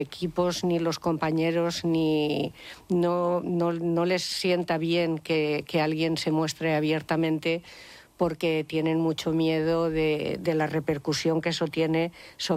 equipos ni los compañeros no les sienta bien que alguien se muestre abiertamente porque tienen mucho miedo de la repercusión que eso tiene sobre